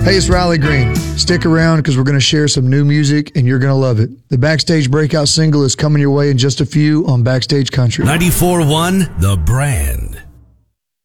Hey, it's Riley Green. Stick around because we're going to share some new music and you're going to love it. The Backstage Breakout single is coming your way in just a few on Backstage Country. 94.1 The Brand.